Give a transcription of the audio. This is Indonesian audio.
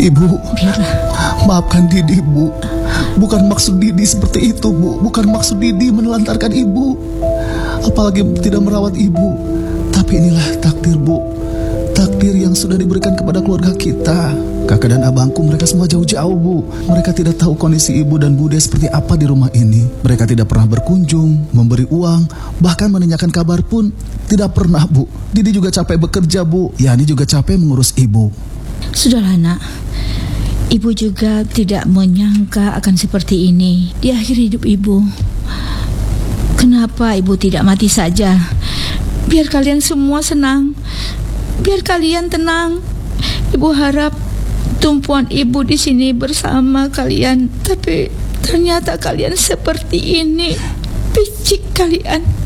Ibu, Biarlah. maafkan Didi, Bu. Bukan maksud Didi seperti itu, Bu. Bukan maksud Didi menelantarkan Ibu, apalagi tidak merawat Ibu. Tapi inilah takdir, Bu. Takdir yang sudah diberikan kepada keluarga kita. Kakak dan abangku mereka semua jauh-jauh, Bu. Mereka tidak tahu kondisi Ibu dan Bude seperti apa di rumah ini. Mereka tidak pernah berkunjung, memberi uang, bahkan menanyakan kabar pun tidak pernah, Bu. Didi juga capek bekerja, Bu. Yani juga capek mengurus Ibu. Sudahlah, Nak. Ibu juga tidak menyangka akan seperti ini di akhir hidup Ibu. Kenapa Ibu tidak mati saja? Biar kalian semua senang, biar kalian tenang. Ibu harap tumpuan Ibu di sini bersama kalian. Tapi ternyata kalian seperti ini. Picik kalian.